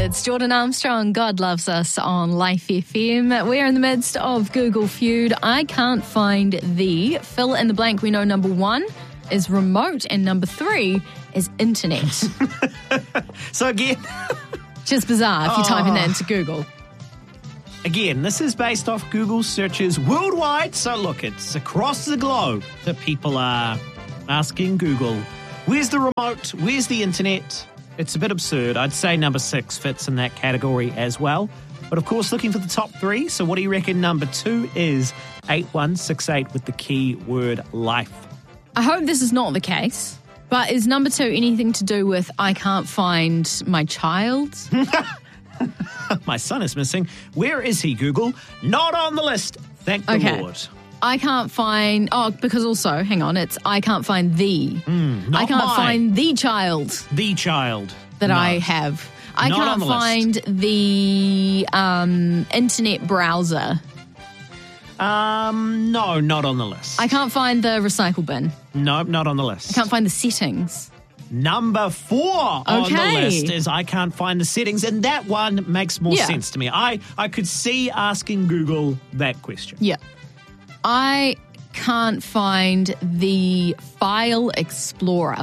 It's Jordan Armstrong, God Loves Us on Life FM. We're in the midst of Google Feud. I can't find the fill in the blank. We know number 1 is remote and number 3 is internet. So again... Just bizarre if you're typing that into Google. Again, this is based off Google searches worldwide. So look, it's across the globe that people are asking Google, where's the remote? Where's the internet? It's a bit absurd. I'd say number 6 fits in that category as well. But of course, looking for the top 3. So what do you reckon number 2 is? 8168 with the keyword life. I hope this is not the case. But is number 2 anything to do with I can't find my child? My son is missing. Where is he, Google? Not on the list. Thank the Lord. I can't find... Oh, because also, hang on, it's I can't find the. I can't find the child. The child. That I have. I Not can't find the internet browser. No, not on the list. I can't find the recycle bin. No, not on the list. I can't find the settings. Number 4 on the list is I can't find the settings, and that one makes more sense to me. I could see asking Google that question. Yeah. I can't find the file explorer.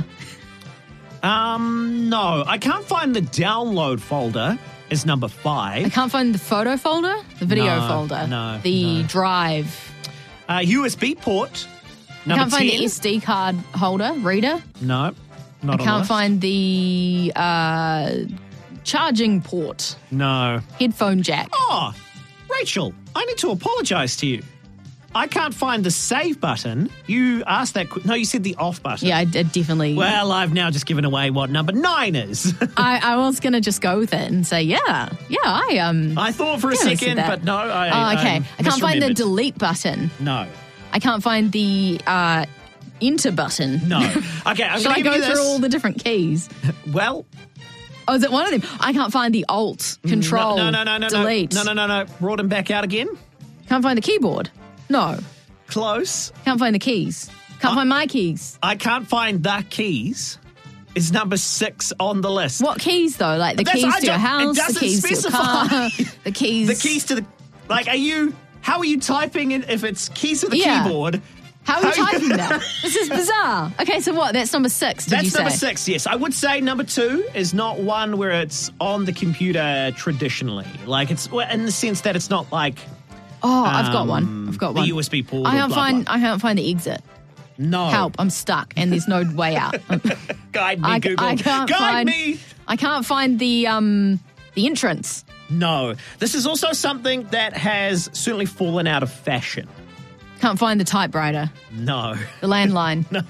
No, I can't find the download folder. Is number 5. I can't find the photo folder, the video folder, the drive. USB port. Number 10. I can't find the SD card holder, reader. No, not I can't find the charging port. No. Headphone jack. Oh, Rachel, I need to apologise to you. I can't find the save button. You asked that. No, you said the off button. Yeah, I did definitely. Well, I've now just given away what number 9 is. I was going to just go with it and say, I thought for a second, but no. Okay. I can't find the delete button. No. I can't find the enter button. No. Okay, I'm Should I going to go through all the different keys? Well. Oh, is it one of them? I can't find the alt, control, delete. No. Brought him back out again. Can't find the keyboard. No. Close. Can't find the keys. Can't find my keys. I can't find the keys. Is number 6 on the list. What keys, though? Like the keys to your house, the keys to your car, the keys... The keys to the... Like, how are you typing in if it's keys to the keyboard? How are you typing that? This is bizarre. Okay, so what? That's number 6, did you say? That's number 6, yes. I would say number 2 is not one where it's on the computer traditionally. Like, it's in the sense that it's not like... Oh, I've got one. The USB port. I can't find the exit. No. Help, I'm stuck and there's no way out. Guide me, Google. Guide me. I can't find the entrance. No. This is also something that has certainly fallen out of fashion. Can't find the typewriter. No. The landline. No.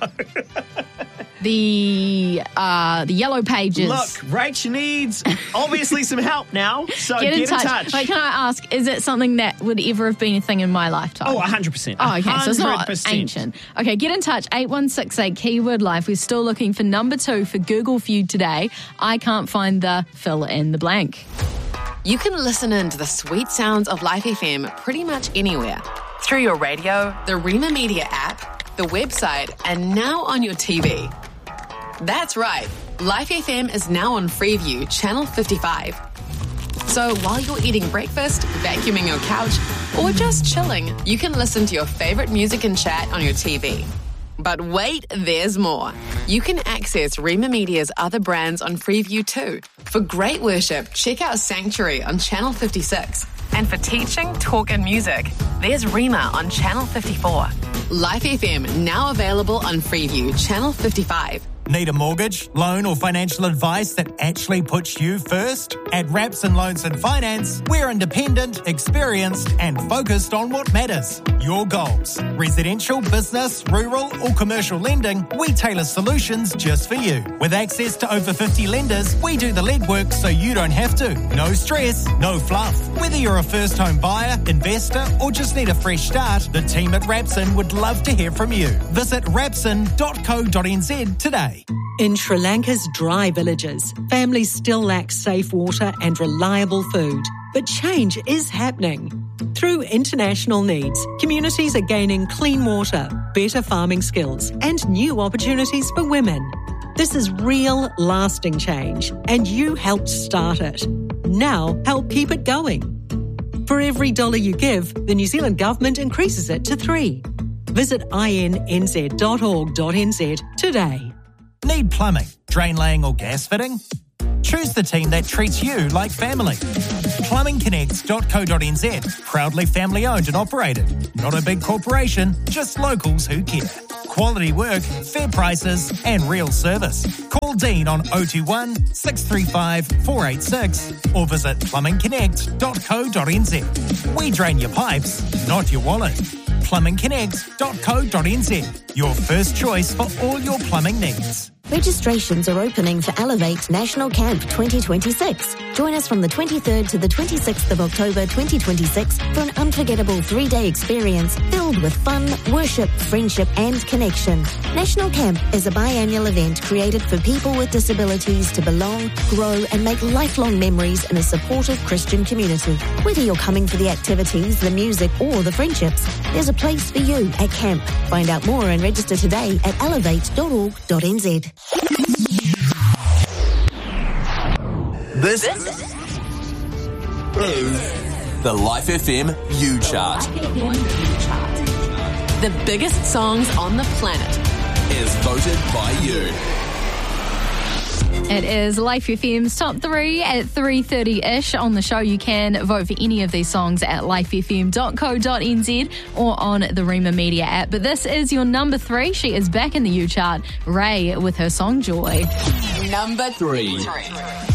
The yellow pages. Look, Rach needs obviously some help now, so get in touch. Wait, can I ask, is it something that would ever have been a thing in my lifetime? Oh, 100%. Oh, okay, so it's not 100%. ancient. Okay, get in touch, 8168 keyword life. We're still looking for number 2 for Google Feud today. I can't find the fill in the blank. You can listen in to the sweet sounds of Life FM pretty much anywhere. Through your radio, the Rima Media app, the website, and now on your TV. That's right. Life FM is now on Freeview, Channel 55. So while you're eating breakfast, vacuuming your couch, or just chilling, you can listen to your favourite music and chat on your TV. But wait, there's more. You can access Rima Media's other brands on Freeview too. For great worship, check out Sanctuary on Channel 56. And for teaching, talk and music, there's Rima on Channel 54. Life FM, now available on Freeview, Channel 55. Need a mortgage, loan or financial advice that actually puts you first? At Rapson Loans and Finance, we're independent, experienced and focused on what matters. Your goals. Residential, business, rural or commercial lending, we tailor solutions just for you. With access to over 50 lenders, we do the legwork so you don't have to. No stress, no fluff. Whether you're a first home buyer, investor or just need a fresh start, the team at Rapson would love to hear from you. Visit rapson.co.nz today. In Sri Lanka's dry villages, families still lack safe water and reliable food. But change is happening. Through international needs, communities are gaining clean water, better farming skills, and new opportunities for women. This is real, lasting change, and you helped start it. can now help keep it going. For every $1 you give, the New Zealand Government increases it to 3. Visit innz.org.nz today. Need plumbing, drain laying or gas fitting? Choose the team that treats you like family. Plumbingconnects.co.nz, proudly family owned and operated. Not a big corporation, just locals who care. Quality work, fair prices and real service. Call Dean on 021 635 486 or visit plumbingconnect.co.nz. We drain your pipes, not your wallet. plumbingconnect.co.nz, your first choice for all your plumbing needs. Registrations are opening for Elevate National Camp 2026. Join us from the 23rd to the 26th of October 2026 for an unforgettable 3-day experience filled with fun, worship, friendship and connection. National Camp is a biannual event created for people with disabilities to belong, grow and make lifelong memories in a supportive Christian community. Whether you're coming for the activities, the music or the friendships, there's a place for you at camp. Find out more and register today at elevate.org.nz. This is the Life FM U Chart. The biggest songs on the planet Is voted by you. It is Life FM's Top 3 at 3:30-ish. On the show, you can vote for any of these songs at lifefm.co.nz or on the Rima Media app. But this is your number 3. She is back in the U Chart, Ray, with her song Joy. number 3.